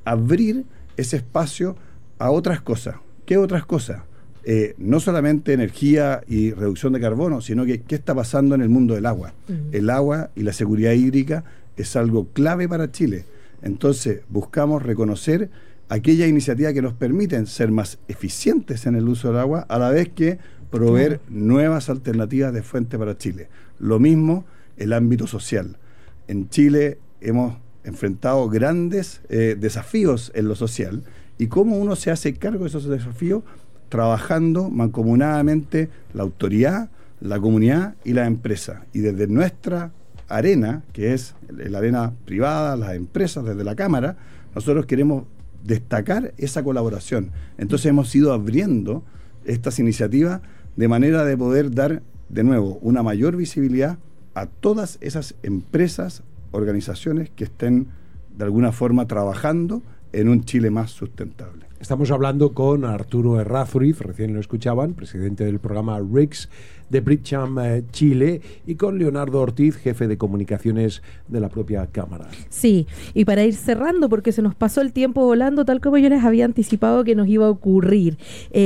abrir ese espacio a otras cosas. ¿Qué otras cosas? No solamente energía y reducción de carbono, sino que qué está pasando en el mundo del agua. El agua y la seguridad hídrica es algo clave para Chile. Entonces, buscamos reconocer aquellas iniciativas que nos permiten ser más eficientes en el uso del agua, a la vez que proveer nuevas alternativas de fuente para Chile. Lo mismo el ámbito social. En Chile hemos enfrentado grandes desafíos en lo social, y cómo uno se hace cargo de esos desafíos trabajando mancomunadamente la autoridad, la comunidad y la empresa. Y desde nuestra arena, que es la arena privada, las empresas, desde la Cámara, nosotros queremos destacar esa colaboración. Entonces hemos ido abriendo estas iniciativas de manera de poder dar, de nuevo, una mayor visibilidad a todas esas empresas, organizaciones que estén de alguna forma trabajando en un Chile más sustentable. Estamos hablando con Arturo Errázuriz, recién lo escuchaban, presidente del programa RICS de Bridgecham Chile, y con Leonardo Ortiz, jefe de comunicaciones de la propia Cámara. Sí, y para ir cerrando, porque se nos pasó el tiempo volando, tal como yo les había anticipado que nos iba a ocurrir.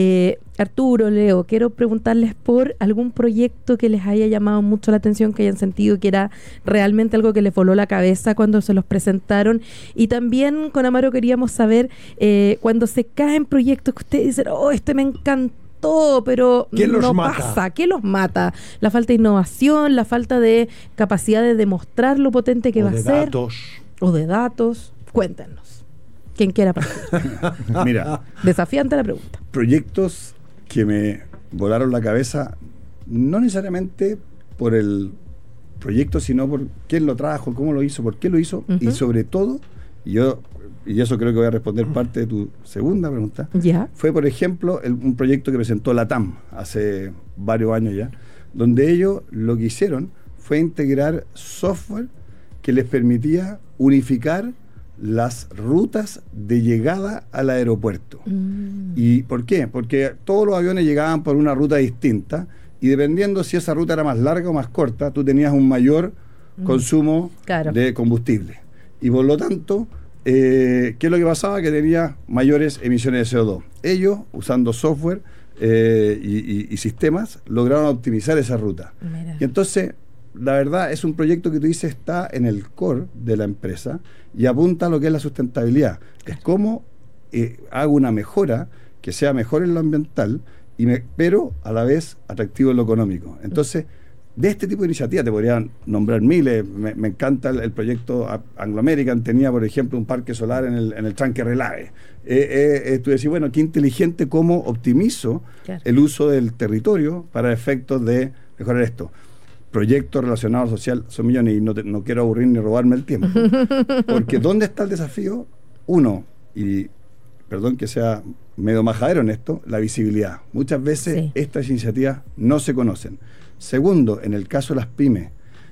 Arturo, Leo, quiero preguntarles por algún proyecto que les haya llamado mucho la atención, que hayan sentido que era realmente algo que les voló la cabeza cuando se los presentaron. Y también con Amaro queríamos saber cuando se caen proyectos que ustedes dicen, oh, este me encantó, pero no pasa. ¿Qué los mata? La falta de innovación, la falta de capacidad de demostrar lo potente que va a ser. O de datos. Cuéntenos. Quien quiera partir. Mira. Desafiante la pregunta. Proyectos que me volaron la cabeza, no necesariamente por el proyecto, sino por quién lo trajo, cómo lo hizo, por qué lo hizo, y sobre todo, y eso creo que voy a responder parte de tu segunda pregunta, fue, por ejemplo, un proyecto que presentó la TAM hace varios años ya, donde ellos lo que hicieron fue integrar software que les permitía unificar las rutas de llegada al aeropuerto. ¿Y por qué? Porque todos los aviones llegaban por una ruta distinta, y dependiendo si esa ruta era más larga o más corta, tú tenías un mayor consumo de combustible. Y por lo tanto, ¿qué es lo que pasaba? Que tenía mayores emisiones de CO2. Ellos, usando software y sistemas, lograron optimizar esa ruta. Y entonces, la verdad, es un proyecto que tú dices está en el core de la empresa y apunta a lo que es la sustentabilidad. Es cómo hago una mejora que sea mejor en lo ambiental, pero a la vez atractivo en lo económico. Entonces, de este tipo de iniciativas te podrían nombrar miles. Me encanta el proyecto Anglo American. Tenía, por ejemplo, un parque solar en el Tranque Relave. Tú decís, bueno, qué inteligente cómo optimizo el uso del territorio para efectos de mejorar esto. Proyectos relacionados al social son millones, y no quiero aburrir ni robarme el tiempo. Porque ¿dónde está el desafío? Uno, y perdón que sea medio majadero en esto, la visibilidad. Muchas veces estas iniciativas no se conocen. Segundo, en el caso de las pymes,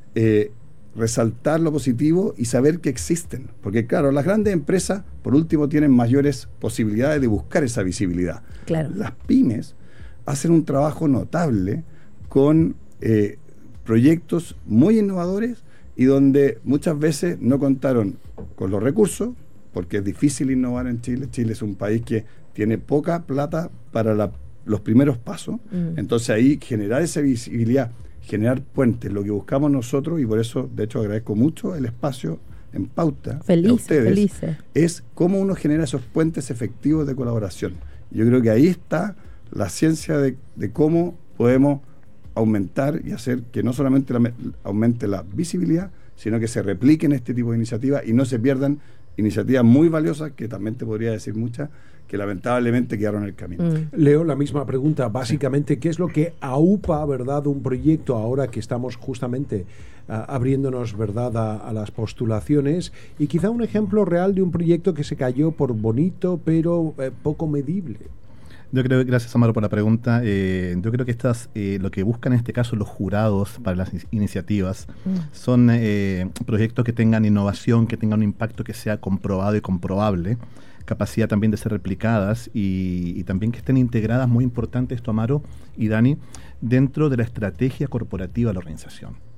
resaltar lo positivo y saber que existen. Porque claro, las grandes empresas, por último, tienen mayores posibilidades de buscar esa visibilidad. Las pymes hacen un trabajo notable con proyectos muy innovadores, y donde muchas veces no contaron con los recursos, porque es difícil innovar en Chile. Chile es un país que tiene poca plata para los primeros pasos. Entonces ahí generar esa visibilidad, generar puentes, lo que buscamos nosotros, y por eso de hecho agradezco mucho el espacio en Pauta a ustedes, es cómo uno genera esos puentes efectivos de colaboración. Yo creo que ahí está la ciencia de cómo podemos aumentar y hacer que no solamente aumente la visibilidad, sino que se repliquen este tipo de iniciativas y no se pierdan iniciativas muy valiosas, que también te podría decir muchas, que lamentablemente quedaron en el camino. Leo, la misma pregunta. Básicamente, ¿qué es lo que aupa, verdad, un proyecto ahora que estamos justamente abriéndonos, verdad, a las postulaciones? Y quizá un ejemplo real de un proyecto que se cayó por bonito, pero poco medible. Yo creo, gracias Amaro por la pregunta, yo creo que lo que buscan en este caso los jurados para las iniciativas son proyectos que tengan innovación, que tengan un impacto que sea comprobado y comprobable, capacidad también de ser replicadas y también que estén integradas, muy importante esto Amaro y Dani, dentro de la estrategia corporativa de la organización.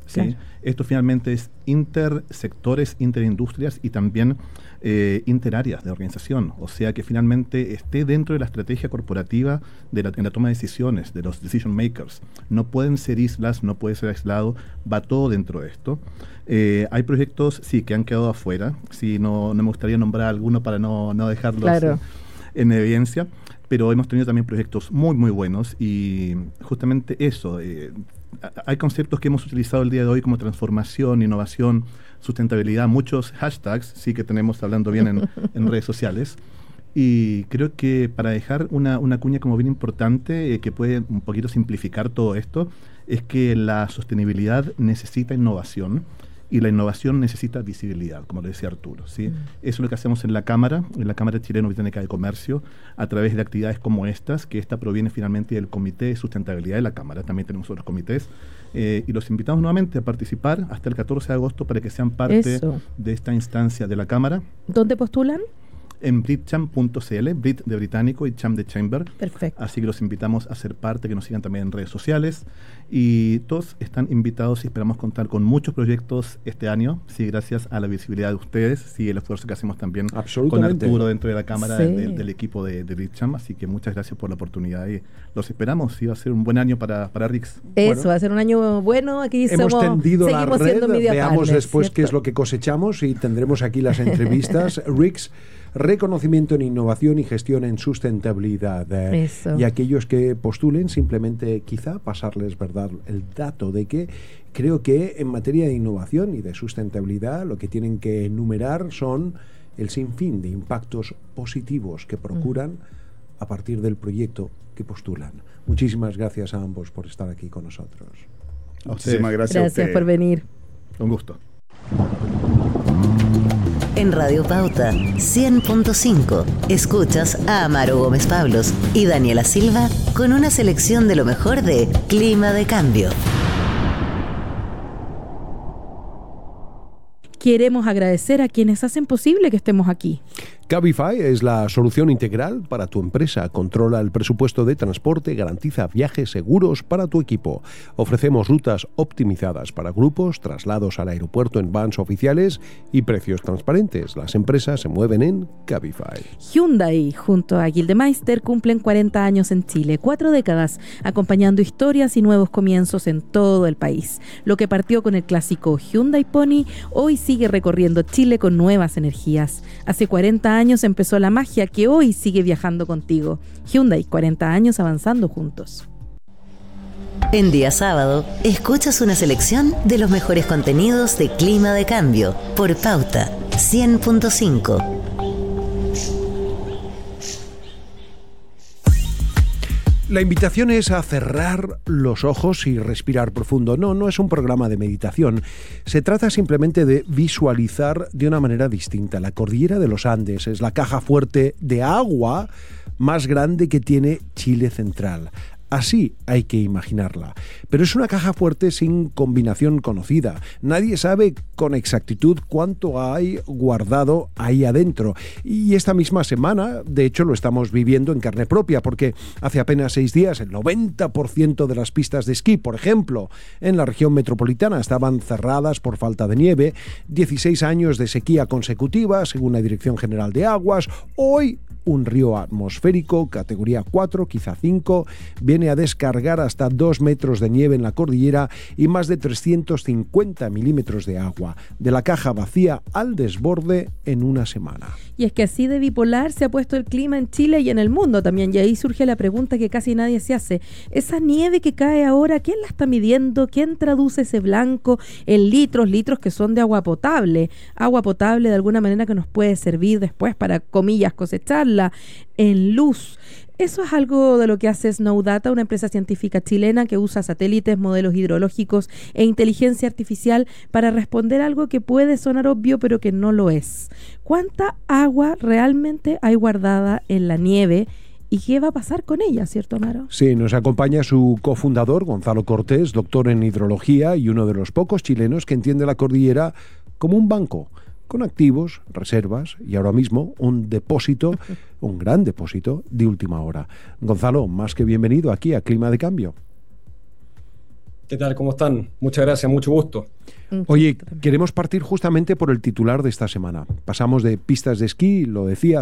¿sí? Claro. Esto finalmente es intersectores, interindustrias y también interáreas de organización, o sea que finalmente esté dentro de la estrategia corporativa en la toma de decisiones, de los decision makers. No pueden ser islas, no puede ser aislado, va todo dentro de esto. Hay proyectos, sí, que han quedado afuera, sí, no me gustaría nombrar alguno para no dejarlos Claro. en evidencia, pero hemos tenido también proyectos muy, muy buenos y justamente eso, hay conceptos que hemos utilizado el día de hoy como transformación, innovación, sustentabilidad, muchos hashtags, sí que tenemos hablando bien en redes sociales. Y creo que para dejar una cuña como bien importante, que puede un poquito simplificar todo esto, es que la sostenibilidad necesita innovación y la innovación necesita visibilidad, como le decía Arturo, ¿sí? Eso es lo que hacemos en la Cámara Chileno-Británica de Comercio, a través de actividades como estas, que esta proviene finalmente del Comité de Sustentabilidad de la Cámara. También tenemos otros comités. Y los invitamos nuevamente a participar hasta el 14 de agosto para que sean parte de esta instancia de la Cámara. ¿Dónde postulan? En britcham.cl, Brit de británico y Cham de Chamber. Perfecto. Así que los invitamos a ser parte, que nos sigan también en redes sociales. Y todos están invitados y esperamos contar con muchos proyectos este año, sí, gracias a la visibilidad de ustedes, sí, el esfuerzo que hacemos también con Arturo dentro de la Cámara del equipo de Britcham. Así que muchas gracias por la oportunidad y los esperamos. Sí, va a ser un buen año para RIX. Eso, va a ser un año bueno. Aquí hemos tendido la red, veamos después ¿cierto? qué es lo que cosechamos y tendremos aquí las entrevistas. RIX, reconocimiento en innovación y gestión en sustentabilidad. Y aquellos que postulen, simplemente quizá pasarles, ¿verdad?, el dato de que creo que en materia de innovación y de sustentabilidad lo que tienen que enumerar son el sinfín de impactos positivos que procuran a partir del proyecto que postulan. Muchísimas gracias a ambos por estar aquí con nosotros. Muchísimas gracias a Gracias por venir. Un gusto. En Radio Pauta 100.5 escuchas a Amaro Gómez Pablos y Daniela Silva con una selección de lo mejor de Clima de Cambio. Queremos agradecer a quienes hacen posible que estemos aquí. Cabify es la solución integral para tu empresa. Controla el presupuesto de transporte, garantiza viajes seguros para tu equipo. Ofrecemos rutas optimizadas para grupos, traslados al aeropuerto en vans oficiales y precios transparentes. Las empresas se mueven en Cabify. Hyundai, junto a Gildemeister, cumplen 40 años en Chile, 4 décadas, acompañando historias y nuevos comienzos en todo el país. Lo que partió con el clásico Hyundai Pony, hoy sigue recorriendo Chile con nuevas energías. Hace 40 años empezó la magia que hoy sigue viajando contigo. Hyundai, 40 años avanzando juntos. En día sábado, escuchas una selección de los mejores contenidos de Clima de Cambio por Pauta 100.5. La invitación es a cerrar los ojos y respirar profundo. No es un programa de meditación. Se trata simplemente de visualizar de una manera distinta. La cordillera de los Andes es la caja fuerte de agua más grande que tiene Chile central. Así hay que imaginarla. Pero es una caja fuerte sin combinación conocida. Nadie sabe con exactitud cuánto hay guardado ahí adentro. Y esta misma semana, de hecho, lo estamos viviendo en carne propia, porque hace apenas 6 días el 90% de las pistas de esquí, por ejemplo, en la región metropolitana estaban cerradas por falta de nieve. 16 años de sequía consecutiva, según la Dirección General de Aguas. Hoy un río atmosférico, categoría 4, quizá 5, viene a descargar hasta 2 metros de nieve en la cordillera y más de 350 milímetros de agua, de la caja vacía al desborde en una semana. Y es que así de bipolar se ha puesto el clima en Chile y en el mundo también, y ahí surge la pregunta que casi nadie se hace. Esa nieve que cae ahora, ¿quién la está midiendo? ¿Quién traduce ese blanco en litros que son de agua potable? Agua potable de alguna manera que nos puede servir después para, comillas, cosecharla en luz. Eso es algo de lo que hace Snowdata, una empresa científica chilena que usa satélites, modelos hidrológicos e inteligencia artificial para responder algo que puede sonar obvio pero que no lo es. ¿Cuánta agua realmente hay guardada en la nieve? ¿Y qué va a pasar con ella, cierto, Amaro? Sí, nos acompaña su cofundador, Gonzalo Cortés, doctor en hidrología y uno de los pocos chilenos que entiende la cordillera como un banco, con activos, reservas y ahora mismo un depósito, un gran depósito de última hora. Gonzalo, más que bienvenido aquí a Clima de Cambio. ¿Qué tal? ¿Cómo están? Muchas gracias, mucho gusto. Oye, queremos partir justamente por el titular de esta semana. Pasamos de pistas de esquí, lo decía,